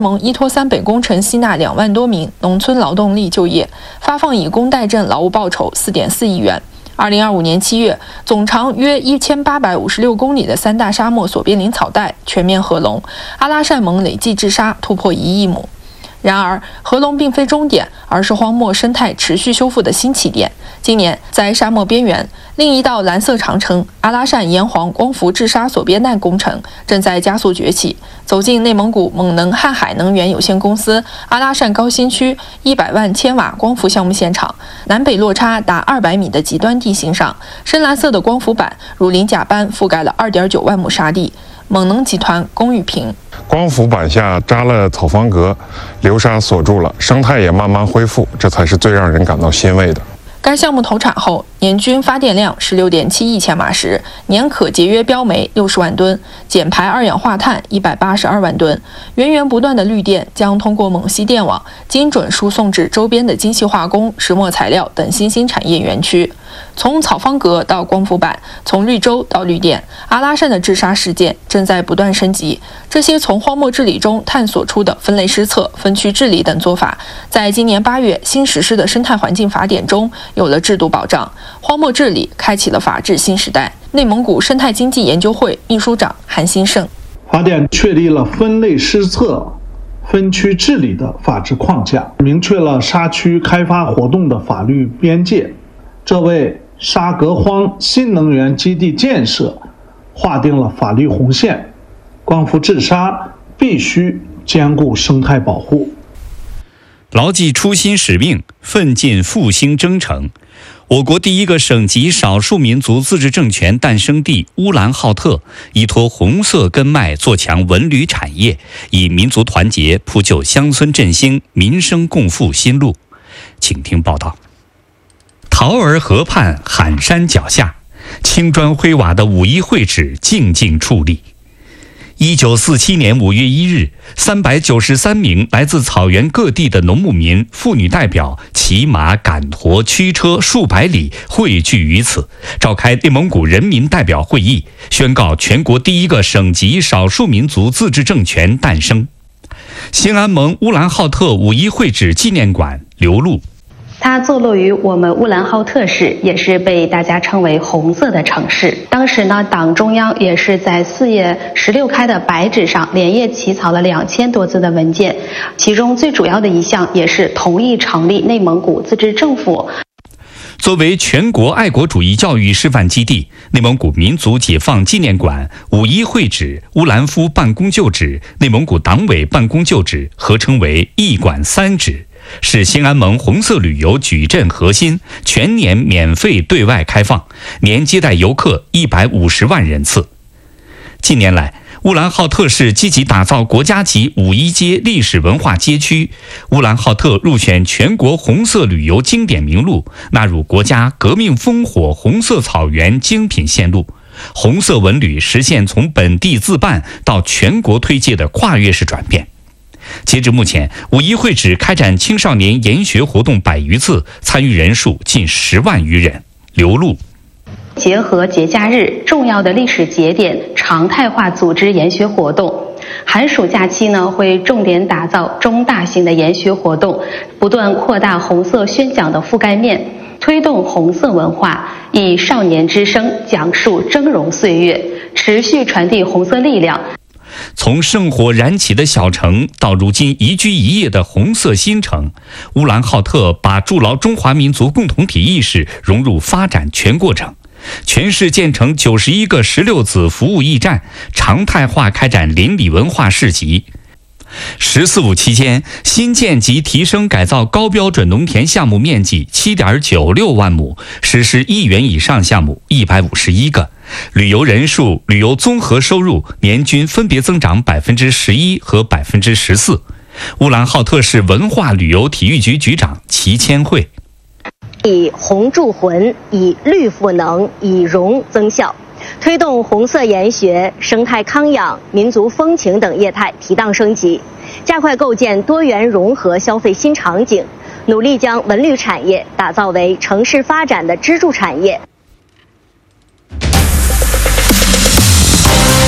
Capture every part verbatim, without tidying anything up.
盟依托三北工程吸纳两万多名农村劳动力就业，发放以工代赈劳务报酬四点四亿元。二零二五年七月，总长约一千八百五十六公里的三大沙漠索边林草带全面合龙，阿拉善盟累计治沙突破一亿亩。然而，合龙并非终点，而是荒漠生态持续修复的新起点。今年，在沙漠边缘，另一道蓝色长城——阿拉善炎黄光伏治沙索边带工程正在加速崛起。走进内蒙古蒙能瀚海能源有限公司阿拉善高新区一百万千瓦光伏项目现场，南北落差达二百米的极端地形上，深蓝色的光伏板如鳞甲般覆盖了二点九万亩沙地。蒙能集团龚玉平， 光伏板下扎了草房格，流沙锁住了，生态也慢慢恢复，这才是最让人感到欣慰的。 该项目投产后，年均发电量十六点七亿千瓦时，年可节约标煤六十万吨，减排二氧化碳一百八十二万吨。源源不断的绿电将通过蒙西电网精准输送至周边的精细化工、石墨材料等新兴产业园区。从草方格到光伏板，从绿洲到绿电，阿拉善的治沙事件正在不断升级。这些从荒漠治理中探索出的分类施策、分区治理等做法，在今年八月新实施的生态环境法典中有了制度保障。荒漠治理开启了法治新时代。内蒙古生态经济研究会秘书长韩新胜， 法典确立了分类施策、分区治理的法治框架，明确了沙区开发活动的法律边界，这为沙革荒新能源基地建设划定了法律红线。光伏治沙必须兼顾生态保护， 牢记初心使命，奋进复兴征程。我国第一个省级少数民族自治政权诞生地乌兰浩特，依托红色根脉做强文旅产业，以民族团结铺就乡村振兴、民生共富新路。请听报道。桃儿河畔喊山脚下，青砖灰瓦的五一会址静静矗立。一九四七年五月一日，三百九十三名来自草原各地的农牧民、妇女代表骑马赶驮驱车数百里汇聚于此，召开内蒙古人民代表会议，宣告全国第一个省级少数民族自治政权诞生。兴安盟乌兰浩特五一会址纪念馆刘璐， 它坐落于我们乌兰浩特市，也是被大家称为红色的城市。当时呢，党中央也是在四月十六开的白纸上连夜起草了两千多字的文件，其中最主要的一项也是同意成立内蒙古自治政府。 作为全国爱国主义教育示范基地，内蒙古民族解放纪念馆、五一会址、乌兰夫办公旧址、内蒙古党委办公旧址合称为一馆三址，是兴安盟红色旅游矩阵核心，全年免费对外开放，年接待游客一百五十万人次。近年来，乌兰浩特市积极打造国家级五一街历史文化街区，乌兰浩特入选全国红色旅游经典名录，纳入国家革命烽火红色草原精品线路。红色文旅实现从本地自办到全国推介的跨越式转变。截至目前，五一会址开展青少年研学活动百余次，参与人数近十万余人。刘璐， 结合节假日、重要的历史节点，常态化组织研学活动。寒暑假期呢，会重点打造中大型的研学活动，不断扩大红色宣讲的覆盖面，推动红色文化，以少年之声讲述峥嵘岁月，持续传递红色力量。 从圣火燃起的小城到如今宜居宜业的红色新城，乌兰浩特把筑牢中华民族共同体意识融入发展全过程。全市建成九十一个十六子服务驿站，常态化开展邻里文化市集。十四五期间，新建及提升改造高标准农田项目面积七点九六万亩，实施亿元以上项目一百五十一个，旅游人数、旅游综合收入年均分别增长百分之十一和百分之十四。乌兰浩特市文化旅游体育局局长齐千惠， 以红铸魂，以绿赋能，以荣增效，推动红色研学、生态康养、民族风情等业态提档升级，加快构建多元融合消费新场景，努力将文旅产业打造为城市发展的支柱产业。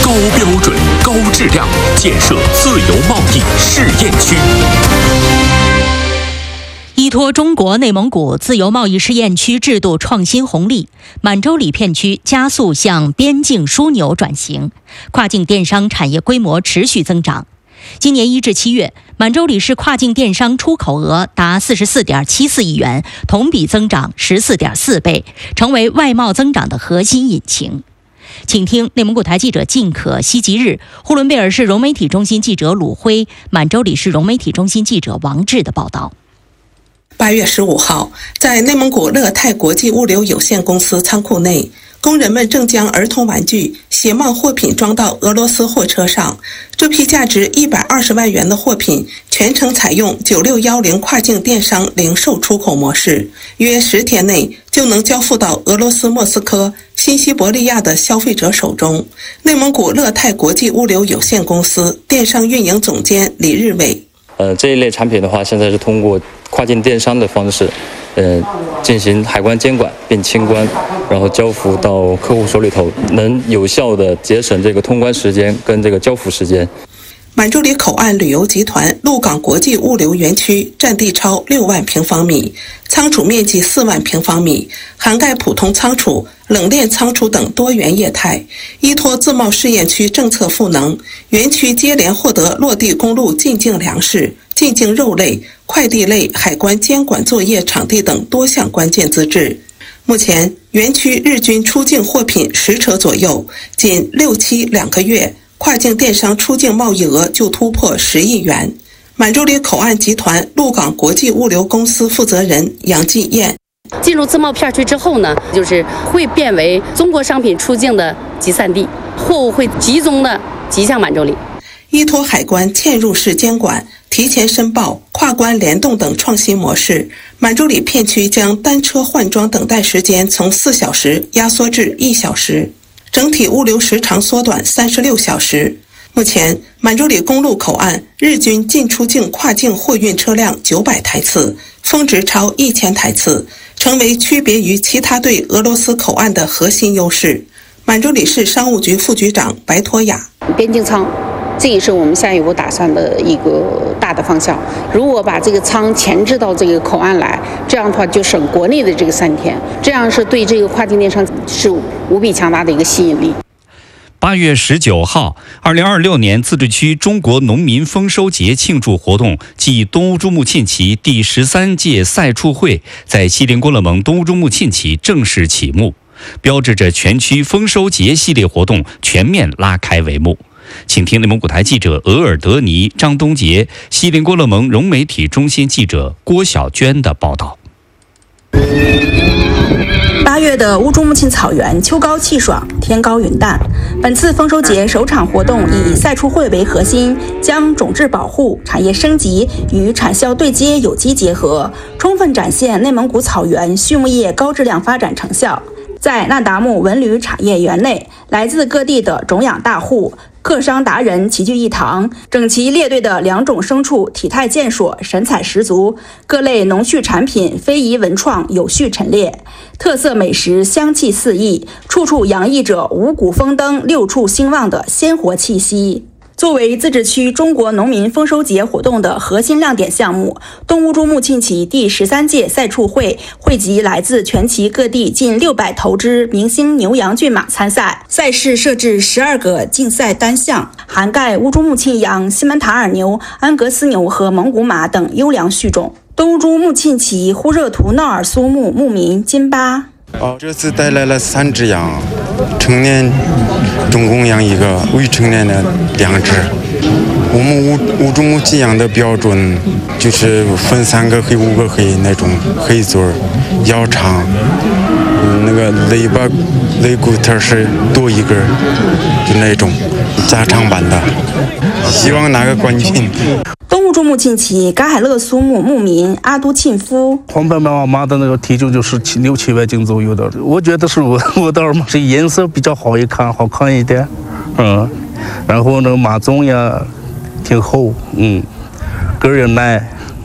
高标准、高质量，建设自由贸易试验区。 依托中国内蒙古自由贸易试验区制度创新红利，满洲里片区加速向边境枢纽转型，跨境电商产业规模持续增长。今年一至七月，满洲里市跨境电商出口额达四十四点七四亿元，同比增长十四点四倍，成为外贸增长的核心引擎。请听内蒙古台记者靳可、西吉日、呼伦贝尔市融媒体中心记者鲁辉、满洲里市融媒体中心记者王志的报道。 八月十五号，在内蒙古乐泰国际物流有限公司仓库内，工人们正将儿童玩具、鞋帽货品装到俄罗斯货车上。这批价值一百二十万元的货品全程采用九六一零跨境电商零售出口模式，约十天内就能交付到俄罗斯莫斯科、新西伯利亚的消费者手中。内蒙古乐泰国际物流有限公司电商运营总监李日伟。 呃，这一类产品的话，现在是通过跨境电商的方式，呃，进行海关监管并清关，然后交付到客户手里头，能有效的节省这个通关时间跟这个交付时间。 满洲里口岸旅游集团鹿港国际物流园区占地超六万平方米，仓储面积四万平方米，涵盖普通仓储、冷链仓储等多元业态。依托自贸试验区政策赋能，园区接连获得落地公路进境粮食、进境肉类、快递类海关监管作业场地等多项关键资质。目前，园区日均出境货品十车左右，仅六七两个月，跨境电商出境贸易额就突破十亿元。满洲里口岸集团鹿港国际物流公司负责人杨继燕。 进入自贸片区之后呢，就是会变为中国商品出境的集散地，货物会集中的集向满洲里。 依托海关嵌入式监管、提前申报、跨关联动等创新模式，满洲里片区将单车换装等待时间从四小时压缩至一小时，整体物流时长缩短三十六小时。目前，满洲里公路口岸日均进出境跨境货运车辆九百台次，峰值超一千台次，成为区别于其他对俄罗斯口岸的核心优势。满洲里市商务局副局长白托雅： 边境仓，这也是我们下一步打算的一个大的方向。如果把这个仓前置到这个口岸来，这样的话就省国内的这个三天，这样是对这个跨境电商是无比强大的一个吸引力。 八月十九号，二零二六年自治区中国农民丰收节庆祝活动暨东乌珠穆沁旗第十三届赛畜会在锡林郭勒盟东乌珠穆沁旗正式启幕，标志着全区丰收节系列活动全面拉开帷幕。请听内蒙古台记者额尔德尼、张东杰、锡林郭勒盟融媒体中心记者郭小娟的报道。 八月的乌珠穆沁草原，秋高气爽，天高云淡。本次丰收节首场活动以赛畜会为核心，将种质保护、产业升级与产销对接有机结合，充分展现内蒙古草原畜牧业高质量发展成效。在那达慕文旅产业园内，来自各地的种养大户、客商达人齐聚一堂，整齐列队的两种牲畜体态健硕，神采十足，各类农畜产品非遗文创有序陈列，特色美食香气四溢，处处洋溢着五谷丰登、六畜兴旺的鲜活气息。作为自治区中国农民丰收节活动的核心亮点项目，东乌珠穆沁旗第十三届赛畜会汇集来自全旗各地近六百头之明星牛羊骏马参赛。赛事设置十二个竞赛单项，涵盖乌珠穆沁羊、西门塔尔牛、安格斯牛和蒙古马等优良畜种。东乌珠穆沁旗呼热图闹尔苏牧牧民金巴。 哦，这次带来了三只羊，成年总共养一个，未成年的两只。我们乌乌珠穆沁羊的标准就是分三个黑、五个黑那种黑嘴儿，腰长，嗯，那个肋巴肋骨头是多一根，就那种加长版的。希望拿个冠军。 东乌珠穆沁旗噶海勒苏牧牧民阿都沁夫， 黄白马马的那个体重就是七六七百斤左右的，我觉得是我我的马是颜色比较好一看，好看一点，嗯，然后那个马鬃呀挺厚，嗯，根儿也耐，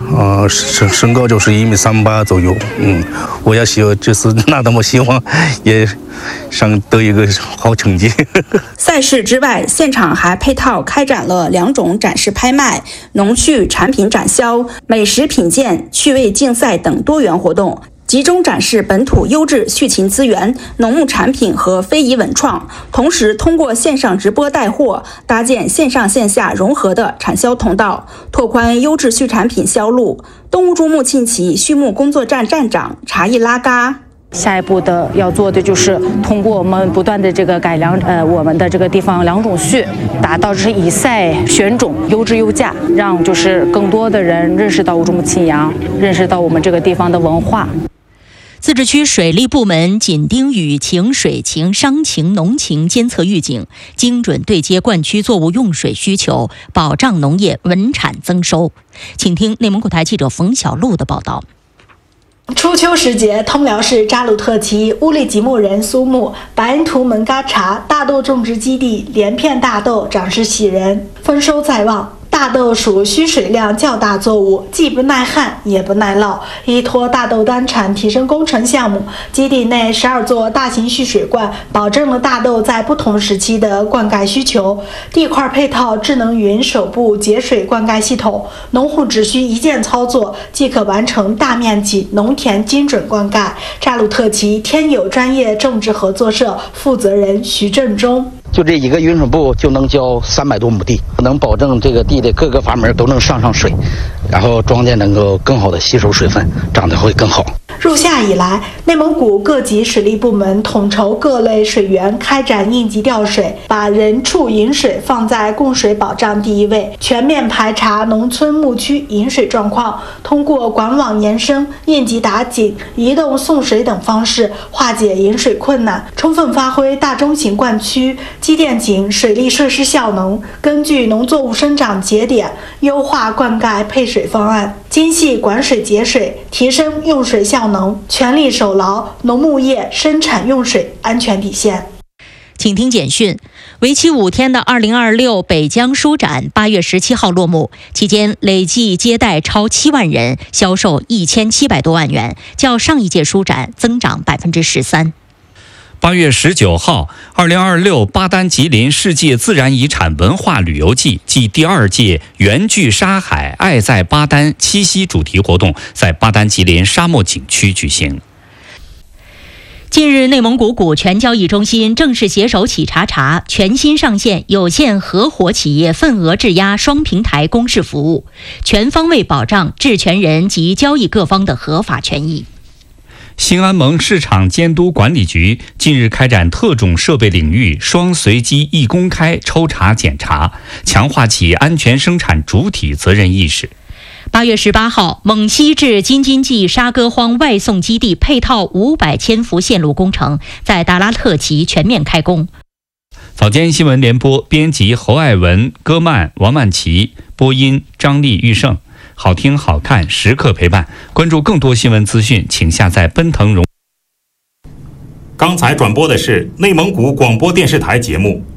呃，身身高就是一米三八左右。嗯，我也希望就是那那么希望也上得一个好成绩。 赛事之外，现场还配套开展了两种展示拍卖、农畜产品展销、美食品鉴、趣味竞赛等多元活动，集中展示本土优质畜禽资源、农牧产品和非遗文创，同时通过线上直播带货，搭建线上线下融合的产销通道，拓宽优质畜产品销路。东乌珠穆沁旗畜牧工作站站长查伊拉嘎。 下一步的要做的就是通过我们不断的这个改良，呃，我们的这个地方良种畜，达到就是以赛选种，优质优价，让就是更多的人认识到乌珠穆沁羊，认识到我们这个地方的文化。 自治区水利部门紧盯雨情、水情、商情、农情监测预警，精准对接灌区作物用水需求，保障农业稳产增收。请听内蒙古台记者冯小璐的报道。 初秋时节，通辽市扎鲁特旗乌力吉木仁苏木白恩图门嘎查大豆种植基地连片大豆长势喜人，丰收在望。大豆属需水量较大作物，既不耐旱也不耐涝。依托大豆单产提升工程项目，基地内十二座大型蓄水罐，保证了大豆在不同时期的灌溉需求。地块配套智能云手部节水灌溉系统，农户只需一键操作，即可完成大面积农田精准灌溉。扎鲁特旗天友专业种植合作社负责人徐振中。 就这一个云水部就能浇三百多亩地，能保证这个地的各个阀门都能上上水，然后庄稼能够更好的吸收水分，长得会更好。 入夏以来，内蒙古各级水利部门统筹各类水源开展应急调水，把人畜饮水放在供水保障第一位，全面排查农村牧区饮水状况，通过管网延伸、应急打井、移动送水等方式化解饮水困难，充分发挥大中型灌区机电井水利设施效能，根据农作物生长节点优化灌溉配水方案，精细管水节水，提升用水效能，全力守牢农牧业生产用水安全底线。 请听简讯。为期五天的二零二六北疆书展八月十七号落幕，期间累计接待超七万人，销售一千七百多万元，较上一届书展增长百分之十三。 八月十九号，二零二六巴丹吉林世界自然遗产文化旅游季暨第二届缘聚沙海爱在巴丹七夕主题活动在巴丹吉林沙漠景区举行。 近日，内蒙古股权交易中心正式携手企查查全新上线有限合伙企业份额质押双平台公示服务，全方位保障质权人及交易各方的合法权益。 兴安盟市场监督管理局近日开展特种设备领域双随机一公开抽查检查，强化企业安全生产主体责任意识。 八月十八号，蒙西至京津冀沙戈荒外送基地配套五百千伏线路工程在达拉特旗全面开工。 早间新闻联播编辑侯爱文、戈曼、王曼琪，播音张丽、玉胜。好听好看，时刻陪伴。关注更多新闻资讯，请下载奔腾融。 刚才转播的是内蒙古广播电视台节目。